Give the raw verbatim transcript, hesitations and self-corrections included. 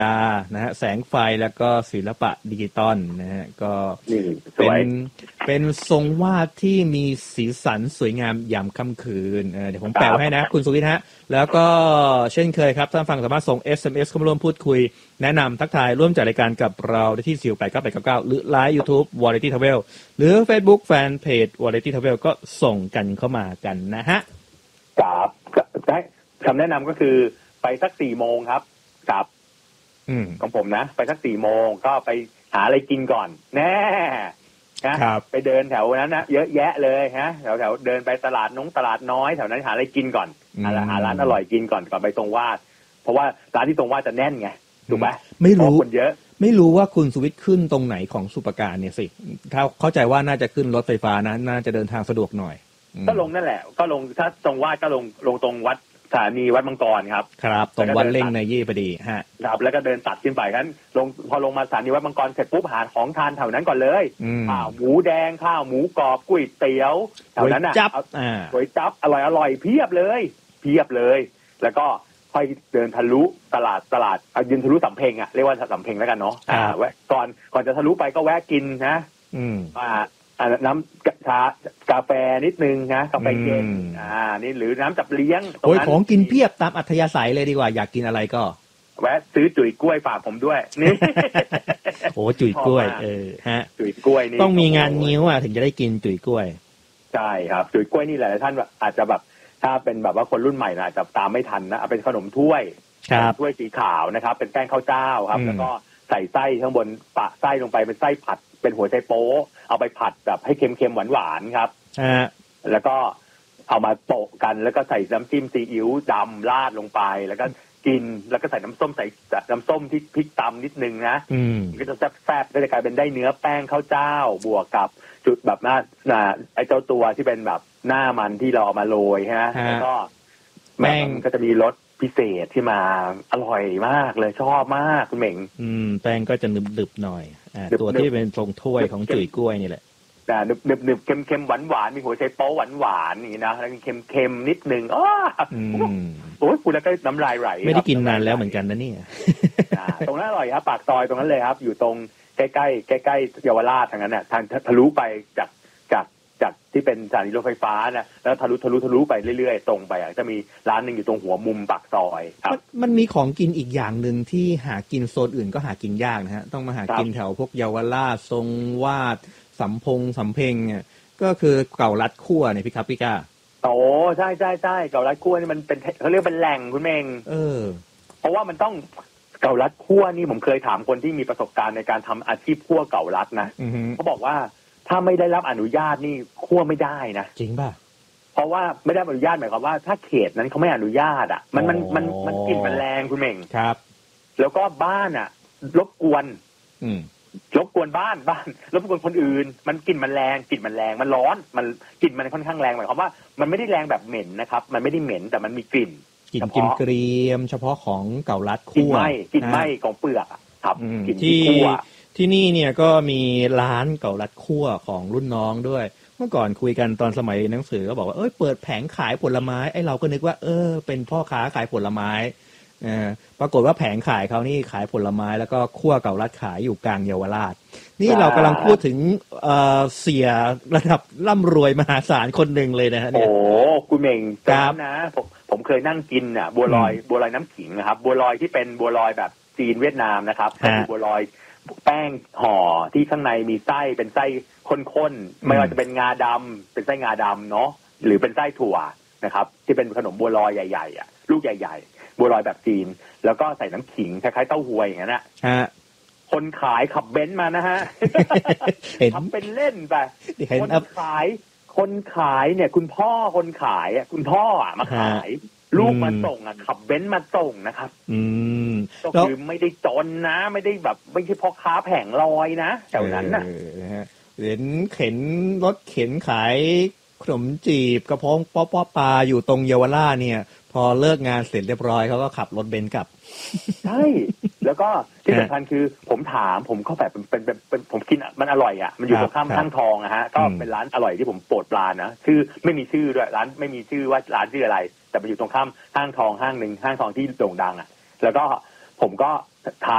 นะฮะแสงไฟแล้วก็ศิลปะดิจิตอลนะฮะก็เป็นเป็นทรงวาดที่มีสีสันสวยงามยามค่ำคืนเดี๋ยวผมแปลให้นะคุณสุวิทย์ฮะแล้วก็เช่นเคยครับท่านฟังสามารถส่ง เอส เอ็ม เอส เข้ามาร่วมพูดคุยแนะนำทักทายร่วมจัดรายการกับเราได้ที่ สี่ แปด เก้า แปด เก้า เก้า หรือไลน์ YouTube Variety Travel หรือ Facebook Fanpage Variety Travel ก็ส่งกันเข้ามากันนะฮะครับคำแนะนำก็คือไปสักสี่โมงครับกับของผมนะไปสักสี่โมงก็ไปหาอะไรกินก่อนแน่นะไปเดินแถวนั้นนะเยอะแยะเลยฮะแถวแถวเดินไปตลาดน้องตลาดน้อยแถวนั้นหาอะไรกินก่อนหาหาร้านอร่อยกินก่อนก่อนไปตรงวาดเพราะว่าร้านที่ตรงวาดจะแน่นไงถูกไหมไม่รู้คนเยอะไม่รู้ว่าคุณสุวิทย์ขึ้นตรงไหนของสุปการเนี่ยสิถ้าเข้าใจว่าน่าจะขึ้นรถไฟฟ้านะน่าจะเดินทางสะดวกหน่อยก็ลงนั่นแหละก็ลงถ้าตรงวาดก็ลงลงตรงวัดสถานีวัดมังกรครับครับตรงวัดเล่งในยี่พอดีฮะครับแล้วก็เดินตัดขึ้นไปงั้นลงพอลงมาสถานีวัดมังกรเสร็จปุ๊บหาของทานแถวนั้นก่อนเลยข้าวหมูแดงข้าวหมูกรอบก๋วยเตี๋ยวแถวนั้นอ่ะก๋วยจั๊บอร่อยอร่อยเพียบเลยเพียบเลยแล้วก็ค่อยเดินทะลุตลาดตลาดเอายืนทะลุสำเพ็งอ่ะเรียกว่าสำเพ็งแล้วกันเนาะอ่าแวะก่อนก่อนจะทะลุไปก็แวะกินนะอืมอ่าน้ำชากาแฟนิดนึงนะกาแฟเย็นอ่านี่หรือน้ำจับเลี้ยงโอ้ยของกินเพียบตามอัธยาศัยเลยดีกว่าอยากกินอะไรก็แวะซื้อจุ๋ยกล้วยฝากผมด้วยนี่โอ้จุ๋ยกล้วยเออฮะจุ๋ยกล้วยนี่ต้องมีงานนิ้วอ่ะถึงจะได้กินจุ๋ยกล้วยใช่ครับจุ๋ยกล้วยนี่หลายท่านอาจจะแบบถ้าเป็นแบบว่าคนรุ่นใหม่นะอาจจะตามไม่ทันนะเอาเป็นขนมถ้วยถ้วยสีขาวนะครับเป็นแป้งข้าวเจ้าครับแล้วก็ใส่ไส้ข้างบนปะไส้ลงไปเป็นไส้ผัดเป็นหัวไชโป๊เอาไปผัดแบบให้เค็มๆหวานๆครับแล้วก็เอามาโปะกันแล้วก็ใส่น้ำจิ้มซีอิ๊วดำราดลงไปแล้วก็กินแล้วก็ใส่น้ำส้มใส่น้ำส้มที่พริกตำนิดนึงนะก็จะแซ่บๆก็จะกลายเป็นได้เนื้อแป้งข้าวเจ้าบวกกับจุดแบบหน้าไอ้เจ้าตัวที่เป็นแบบหน้ามันที่เราเอามาโรยฮะแล้วก็แป้งก็จะมีรสพิเศษที่มาอร่อยมากเลยชอบมากคุณเหม่งอืมแป้งก็จะนึบๆหน่อยอ่าตัวที่เป็นทรงถ้วยของจุ๋ยกล้วยนี่แหละแต่นึบๆเค็มๆหวานๆมีหัวไชโป๊หวานๆอย่างนี้นะแล้วมีเค็มๆนิดนึงอ้อโอ้ยคุณแล้วก็น้ำลายไหลไม่ได้กินนานแล้วเหมือนกันนะเนี่ยตรงนั้นอร่อยครับปากซอยตรงนั้นเลยครับอยู่ตรงใกล้ๆใกล้ๆเยาวราชทางนั้นน่ะทางทะลุไปจากจากจากที่เป็นสถานีรถไฟฟ้านะแล้วทะลุทะลุทะลุไปเรื่อยๆตรงไปอ่ะจะมีร้านนึงอยู่ตรงหัวมุมปากซอยครับมันมีของกินอีกอย่างนึงที่หากินโซนอื่นก็หากินยากนะฮะต้องมาหากินแถวพวกเยาวราชทรงวาดสำพงสำเพ็งเนี่ยก็คือเก่าลัดคั่วเนี่ยพี่ครับพี่ก้าโอ้ใช่ใช่ใช่เก่าลัดคั่วนี่มันเป็นเขาเรียกเป็นแหล่งคุณเมงเออเพราะว่ามันต้องเก่าลัดคั่วนี่ผมเคยถามคนที่มีประสบการณ์ในการทำอาชีพคั่วเก่าลัดนะเขาบอกว่าถ้าไม่ได้รับอนุญาตนี่คั่วไม่ได้นะจริงป่ะเพราะว่าไม่ได้อนุญาตหมายความว่าถ้าเขตนั้นเขาไม่อนุญาตอ่ะมันมันมันมันกลิ่นมันแรงคุณเมงครับแล้วก็บ้านอ่ะรบกวนอืมรบกวนบ้านบ้านรบกวนคนอื่นมันกลิ่นมันแรงกลิ่นมันแรงมันร้อนมันกลิ่นมันค่อนข้างแรงหมายความว่ามันไม่ได้แรงแบบเหม็นนะครับมันไม่ได้เหม็นแต่มันมีกลิ่นกลิ่นกิมเกรียมเฉพาะของเก่าลัดคั่วกลิ่นไหม้กลิ่นไหม้ของเปลือกครับกลิ่นที่ที่นี่เนี่ยก็มีร้านเก่าลัดคั่วของรุ่นน้องด้วยเมื่อก่อนคุยกันตอนสมัยหนังสือก็บอกว่าเอ้ยเปิดแผงขายผลไม้ไอ้เราก็นึกว่าเออเป็นพ่อค้าขายผลไม้อ่าปรากฏว่าแผงขายเขานี่ขายผลไม้แล้วก็คั่วเก่าลัดขายอยู่กลางเยาวราชนี่เรากำลังพูดถึงเอ่อเสียระดับร่ำรวยมหาศาลคนหนึ่งเลยนะฮะเนี่ยโอ้คุณเม่งครับนะผมผมเคยนั่งกินอ่ะบัวลอยบัวลอยน้ำขิงนะครับบัวลอยที่เป็นบัวลอยแบบจีนเวียดนามนะครับเป็นบัวลอยแป้งห่อที่ข้างในมีไส้เป็นไส้ข้นๆไม่ว่าจะเป็นงาดำเป็นไส้งาดำเนาะหรือเป็นไส้ถั่วนะครับที่เป็นขนมบัวลอยใหญ่ๆอ่ะลูกใหญ่ๆบัวลอยแบบจีนแล้วก็ใส่น้ำขิงคล้ายๆเต้าหวยอย่างนั้นนะคนขายขับเบนซ์มานะฮะทำเป็นเล่นไปคนขายคนขายเนี่ยคุณพ่อคนขายอ่ะคุณพ่ออ่ะมาขายลูกมาส่งอ่ะขับเบนซ์มาส่งนะครับอืมก็คือไม่ได้จนนะไม่ได้แบบไม่ใช่พ่อค้าแผงลอยนะแถวนั้นนะเห็นเข็นรถเข็นขายขนมจีบกระเพาะป๊อปปลาอยู่ตรงเยาวราชเนี่ยพอเลิกงานเสร็จเรียบร้อยเขาก็ขับรถเบนซ์กลับใช่แล้วก็ที่สำคัญคือผมถามผมเข้าแบบเป็นเป็นเป็นผมกินมันอร่อยอ่ะมันอยู่ตรงข้ามข้างทองอะฮะก็เป็นร้านอร่อยที่ผมโปรดปรานนะชื่อไม่มีชื่อด้วยร้านไม่มีชื่อว่าร้านชื่ออะไรแต่มันอยู่ตรงข้ามห้างทองห้างหนึ่งห้างทองที่โด่งดังอ่ะแล้วก็ผมก็ทาน